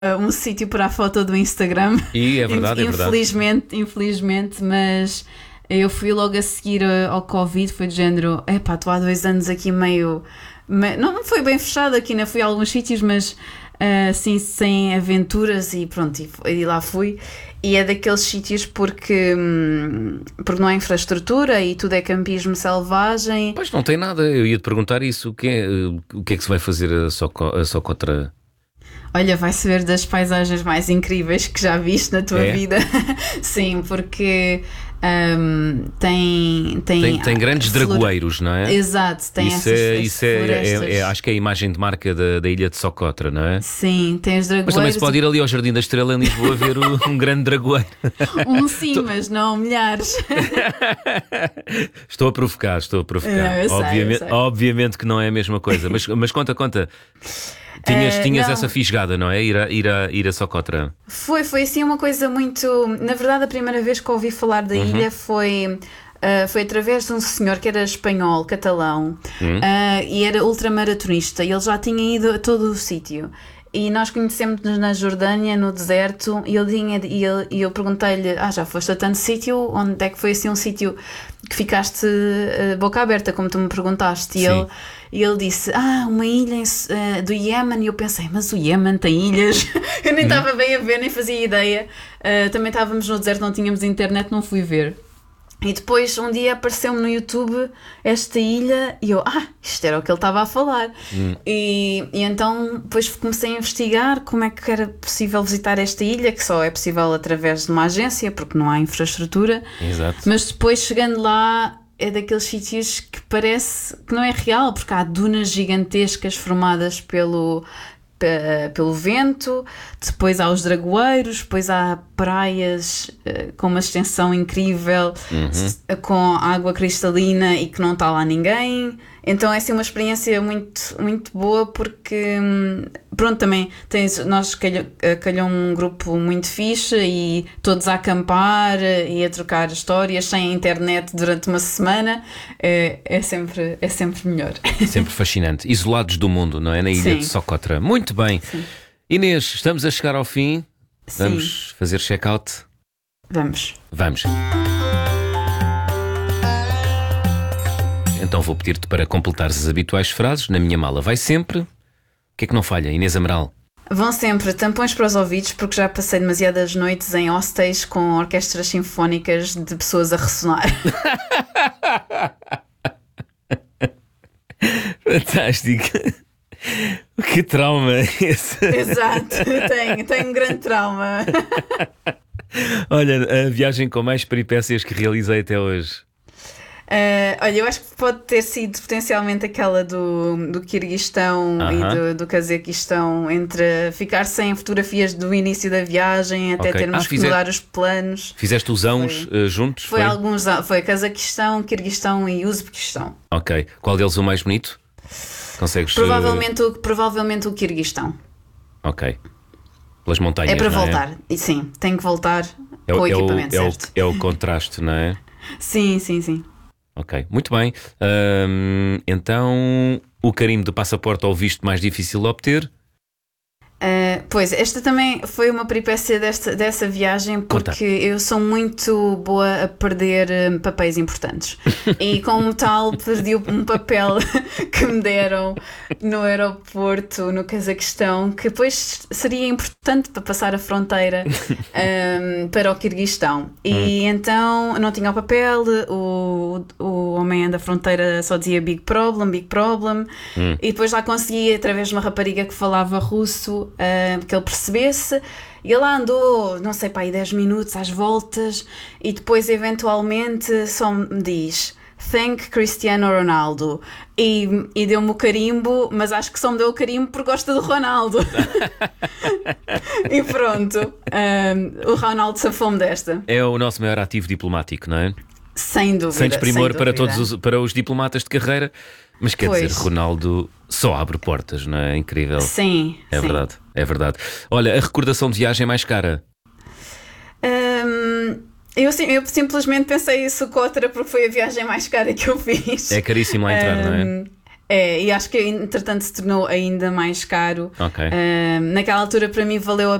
um sítio para a foto do Instagram. E é verdade, é verdade. Infelizmente, mas eu fui logo a seguir ao Covid, foi de género, epá, estou há 2 anos aqui meio... Não foi bem fechado aqui, ainda fui a alguns sítios, mas assim, sem aventuras e pronto, e lá fui. E é daqueles sítios porque não há infraestrutura e tudo é campismo selvagem. Pois não tem nada, eu ia-te perguntar isso. O que é que se vai fazer a Socotra? Olha, vai-se ver das paisagens mais incríveis que já viste na tua vida. Sim, porque tem grandes dragoeiros, não é? Exato, tem isso acho que é a imagem de marca da ilha de Socotra, não é? Sim, tem os dragoeiros. Mas também se pode ir ali ao Jardim da Estrela em Lisboa ver um grande dragoeiro. Sim, mas não milhares. Estou a provocar. Eu sei. Obviamente que não é a mesma coisa, mas conta. Tinhas essa fisgada, não é? Ir a Socotra. Foi assim uma coisa muito... Na verdade, a primeira vez que ouvi falar da ilha foi através de um senhor que era espanhol, catalão, e era ultramaratonista, e ele já tinha ido a todo o sítio. E nós conhecemos-nos na Jordânia, no deserto, e eu perguntei-lhe, já foste a tanto sítio, onde é que foi assim um sítio que ficaste boca aberta, como tu me perguntaste? E ele disse, uma ilha do Iémen, e eu pensei, mas o Iémen tem ilhas? Eu nem estava bem a ver, nem fazia ideia. Também estávamos no deserto, não tínhamos internet, não fui ver. E depois um dia apareceu-me no YouTube esta ilha e eu, isto era o que ele estava a falar. E então depois comecei a investigar como é que era possível visitar esta ilha, que só é possível através de uma agência, porque não há infraestrutura. Exato. Mas depois chegando lá é daqueles sítios que parece que não é real, porque há dunas gigantescas formadas pelo vento, depois há os dragoeiros, depois há praias com uma extensão incrível, com água cristalina e que não está lá ninguém. Então é assim uma experiência muito, muito boa, porque pronto, também nós calhou um grupo muito fixe e todos a acampar e a trocar histórias sem internet durante uma semana. É sempre melhor. Sempre fascinante. Isolados do mundo, não é? Na ilha de Socotra. Muito bem. Sim. Inês, estamos a chegar ao fim. Vamos fazer check-out? Vamos. Então vou pedir-te para completares as habituais frases. Na minha mala vai sempre. O que é que não falha, Inês Amaral? Vão sempre tampões para os ouvidos, porque já passei demasiadas noites em hostéis com orquestras sinfónicas de pessoas a ressonar. Fantástico. Que trauma é esse? Exato, tenho um grande trauma. Olha, a viagem com mais peripécias que realizei até hoje. Olha, eu acho que pode ter sido potencialmente aquela do Quirguistão e do Cazaquistão, entre ficar sem fotografias do início da viagem até termos que mudar os planos. Fizeste os anos juntos? Foi Cazaquistão, Quirguistão e Uzbequistão. Ok. Qual deles o mais bonito? Consegues? Provavelmente o Quirguistão. Ok. Pelas montanhas. É para não voltar. E sim, tenho que voltar com o equipamento certo. É o contraste, não é? Sim. Ok, muito bem. Então, o carimbo de passaporte ou visto mais difícil de obter? Pois, esta também foi uma peripécia dessa viagem, porque eu sou muito boa a perder papéis importantes. E como tal, perdi um papel que me deram no aeroporto, no Cazaquistão, que depois seria importante para passar a fronteira para o Quirguistão. E então não tinha o papel, o homem da fronteira só dizia big problem. E depois lá consegui, através de uma rapariga que falava russo, que ele percebesse, e ele lá andou, não sei, aí 10 minutos às voltas, e depois eventualmente só me diz thank Cristiano Ronaldo, e deu-me o carimbo, mas acho que só me deu o carimbo porque gosta do Ronaldo. E pronto, o Ronaldo safou-me desta. É o nosso maior ativo diplomático, não é? Sem dúvida. Sem desprimor para os diplomatas de carreira. Mas quer dizer, Ronaldo só abre portas, não é? Incrível. Sim. É verdade. Olha, a recordação de viagem mais cara? Eu simplesmente pensei em Socotra porque foi a viagem mais cara que eu fiz. É caríssimo lá entrar, não é? É, e acho que entretanto se tornou ainda mais caro. Ok. Naquela altura para mim valeu a